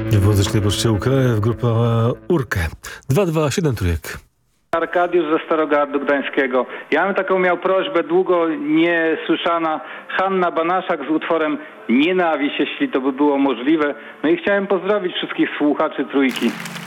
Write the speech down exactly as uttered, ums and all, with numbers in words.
W muzycznej poczcie U K F grupa Urkę. dwa dwa siedem trójek. Arkadiusz ze Starogardu Gdańskiego. Ja bym taką miał prośbę, długo niesłyszana, Hanna Banaszak z utworem Nienawiść, jeśli to by było możliwe. No i chciałem pozdrowić wszystkich słuchaczy Trójki.